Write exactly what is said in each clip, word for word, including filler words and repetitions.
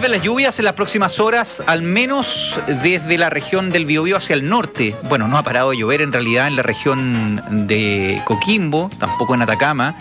Vuelven las lluvias en las próximas horas, al menos desde la región del Biobío hacia el norte. Bueno, no ha parado de llover en realidad en la región de Coquimbo, tampoco en Atacama.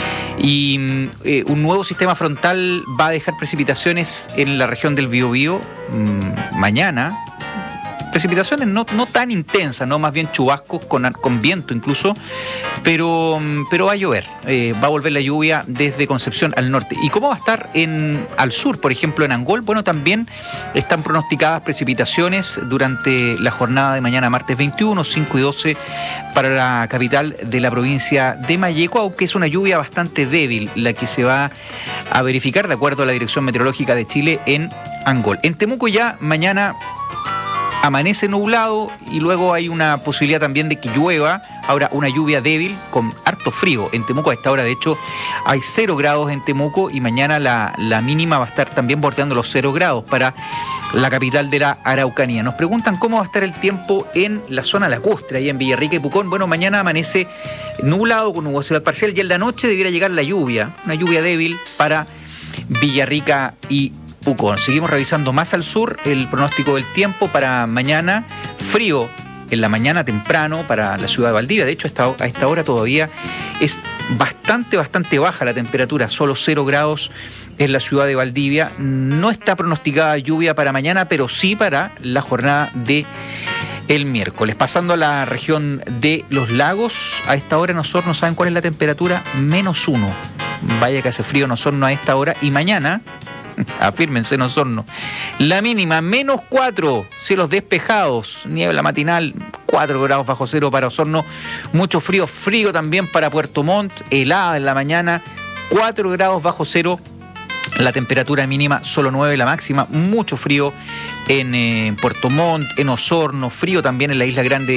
Y eh, un nuevo sistema frontal va a dejar precipitaciones en la región del Biobío mmm, mañana. Precipitaciones no, no tan intensas, ¿no? Más bien chubascos con, con viento incluso, pero, pero va a llover, eh, va a volver la lluvia desde Concepción al norte. ¿Y cómo va a estar en, al sur, por ejemplo en Angol? Bueno, también están pronosticadas precipitaciones durante la jornada de mañana martes veintiuno, cinco y doce para la capital de la provincia de Malleco, aunque es una lluvia bastante débil la que se va a verificar de acuerdo a la Dirección Meteorológica de Chile en Angol. En Temuco ya mañana amanece nublado y luego hay una posibilidad también de que llueva. Ahora una lluvia débil con harto frío. En Temuco a esta hora de hecho hay cero grados en Temuco y mañana la, la mínima va a estar también bordeando los cero grados para la capital de la Araucanía. Nos preguntan cómo va a estar el tiempo en la zona lacustre, ahí en Villarrica y Pucón. Bueno, mañana amanece nublado con nubosidad parcial y en la noche debiera llegar la lluvia, una lluvia débil para Villarrica y Pucón. Seguimos revisando más al sur el pronóstico del tiempo para mañana. Frío en la mañana temprano para la ciudad de Valdivia. De hecho, a esta hora todavía es bastante, bastante baja la temperatura. Solo cero grados en la ciudad de Valdivia. No está pronosticada lluvia para mañana, pero sí para la jornada de el miércoles. Pasando a la región de los lagos, a esta hora en Osorno, ¿saben cuál es la temperatura? Menos uno. Vaya que hace frío en Osorno a esta hora. Y mañana, afírmense en Osorno, la mínima menos cuatro, cielos despejados, niebla matinal, cuatro grados bajo cero para Osorno, mucho frío, frío también para Puerto Montt, helada en la mañana, cuatro grados bajo cero, la temperatura mínima solo nueve, la máxima, mucho frío en eh, Puerto Montt, en Osorno, frío también en la Isla Grande